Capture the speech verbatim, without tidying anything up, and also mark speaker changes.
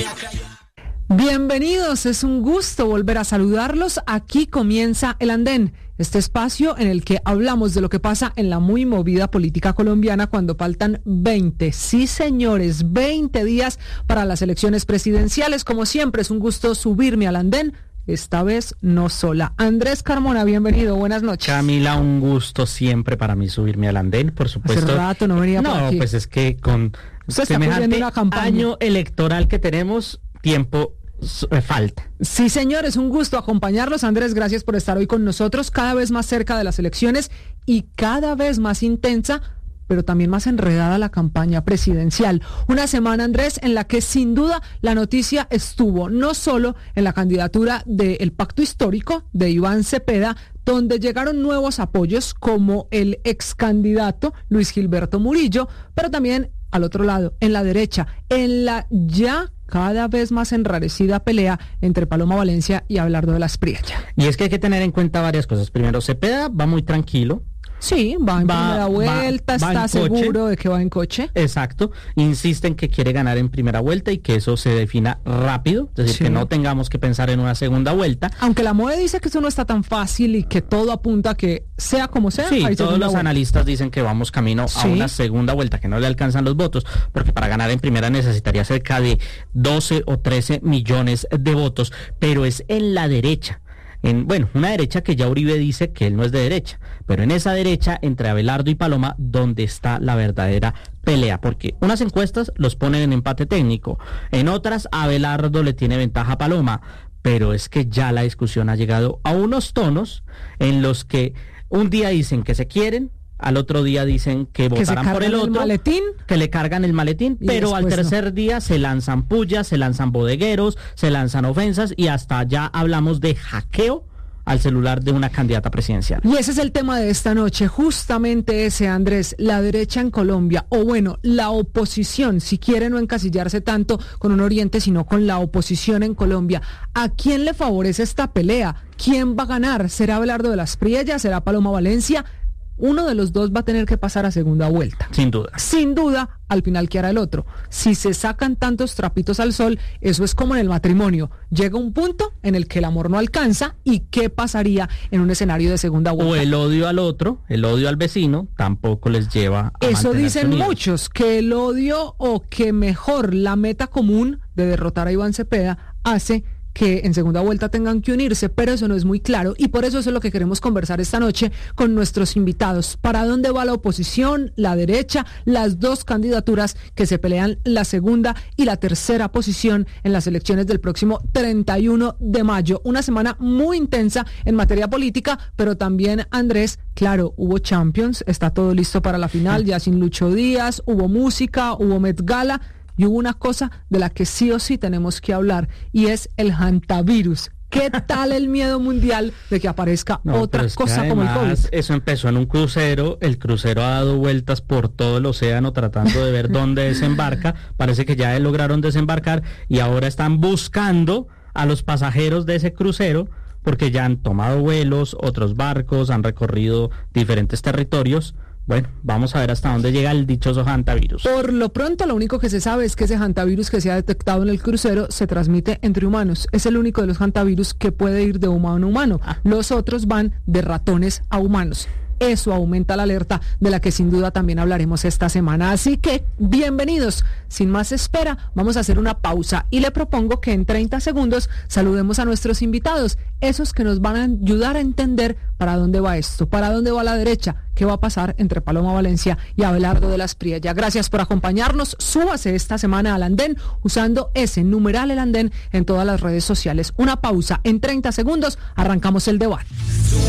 Speaker 1: Bienvenidos, es un gusto volver a saludarlos. Aquí comienza El Andén, este espacio en el que hablamos de lo que pasa en la muy movida política colombiana cuando faltan veinte, sí señores, veinte días para las elecciones presidenciales. Como siempre, es un gusto subirme al andén. Esta vez no sola. Andrés Carmona, bienvenido, buenas noches.
Speaker 2: Camila, un gusto siempre para mí subirme al andén, por supuesto.
Speaker 1: Hace rato no venía por
Speaker 2: No,
Speaker 1: aquí.
Speaker 2: pues es que con semejante año electoral que tenemos, tiempo falta.
Speaker 1: Sí, señor, es un gusto acompañarlos. Andrés, gracias por estar hoy con nosotros, cada vez más cerca de las elecciones y cada vez más intensa, pero también más enredada la campaña presidencial. Una semana, Andrés, en la que sin duda la noticia estuvo no solo en la candidatura del Pacto Histórico de Iván Cepeda, donde llegaron nuevos apoyos como el ex candidato Luis Gilberto Murillo, pero también al otro lado, en la derecha, en la ya cada vez más enrarecida pelea entre Paloma Valencia y Abelardo de la Espriella.
Speaker 2: Y es que hay que tener en cuenta varias cosas. Primero, Cepeda va muy tranquilo.
Speaker 1: Sí, va en va, primera vuelta, va, va está seguro de que va en coche.
Speaker 2: Exacto, insisten que quiere ganar en primera vuelta y que eso se defina rápido, es decir, sí, que no tengamos que pensar en una segunda vuelta.
Speaker 1: Aunque la M O E dice que eso no está tan fácil y que todo apunta a que sea como sea.
Speaker 2: Sí, todos los vuelta. analistas dicen que vamos camino sí. a una segunda vuelta, que no le alcanzan los votos, porque para ganar en primera necesitaría cerca de doce o trece millones de votos, pero es en la derecha. En, bueno, una derecha que ya Uribe dice que él no es de derecha, pero en esa derecha entre Abelardo y Paloma donde está la verdadera pelea, porque unas encuestas los ponen en empate técnico, en otras Abelardo le tiene ventaja a Paloma, pero es que ya la discusión ha llegado a unos tonos en los que un día dicen que se quieren, al otro día dicen que votarán por el otro,
Speaker 1: el maletín,
Speaker 2: que le cargan el maletín, pero al tercer no. día se lanzan pullas, se lanzan bodegueros, se lanzan ofensas y hasta ya hablamos de hackeo al celular de una candidata presidencial.
Speaker 1: Y ese es el tema de esta noche, justamente ese, Andrés, la derecha en Colombia, o bueno, la oposición, si quiere no encasillarse tanto con un oriente, sino con la oposición en Colombia. ¿A quién le favorece esta pelea? ¿Quién va a ganar? ¿Será Abelardo de la Espriella? ¿Será Paloma Valencia? Uno de los dos va a tener que pasar a segunda vuelta.
Speaker 2: Sin duda.
Speaker 1: Sin duda, al final, ¿qué hará el otro? Si se sacan tantos trapitos al sol, eso es como en el matrimonio. Llega un punto en el que el amor no alcanza, ¿y qué pasaría en un escenario de segunda vuelta?
Speaker 2: O el odio al otro, el odio al vecino, tampoco les lleva a
Speaker 1: Eso dicen
Speaker 2: unidos.
Speaker 1: Muchos, que el odio o que mejor la meta común de derrotar a Iván Cepeda hace que en segunda vuelta tengan que unirse, pero eso no es muy claro y por eso eso es lo que queremos conversar esta noche con nuestros invitados. ¿Para dónde va la oposición, la derecha, las dos candidaturas que se pelean la segunda y la tercera posición en las elecciones del próximo treinta y uno de mayo? Una semana muy intensa en materia política, pero también, Andrés, claro, hubo Champions, está todo listo para la final, ya sin Lucho Díaz, hubo música, hubo Met Gala. Y hubo una cosa de la que sí o sí tenemos que hablar, y es el hantavirus. ¿Qué tal el miedo mundial de que aparezca no, otra cosa como el COVID?
Speaker 2: Eso empezó en un crucero, el crucero ha dado vueltas por todo el océano tratando de ver dónde desembarca, parece que ya lograron desembarcar y ahora están buscando a los pasajeros de ese crucero porque ya han tomado vuelos, otros barcos, han recorrido diferentes territorios. Bueno, vamos a ver hasta dónde llega el dichoso hantavirus.
Speaker 1: Por lo pronto, lo único que se sabe es que ese hantavirus que se ha detectado en el crucero se transmite entre humanos. Es el único de los hantavirus que puede ir de humano a humano. Ah. Los otros van de ratones a humanos. Eso aumenta la alerta de la que sin duda también hablaremos esta semana. Así que, bienvenidos. Sin más espera, vamos a hacer una pausa y le propongo que en treinta segundos saludemos a nuestros invitados, esos que nos van a ayudar a entender para dónde va esto, para dónde va la derecha, qué va a pasar entre Paloma Valencia y Abelardo de la Espriella. Gracias por acompañarnos. Súbase esta semana al andén usando ese numeral El Andén en todas las redes sociales. Una pausa. En treinta segundos arrancamos el debate.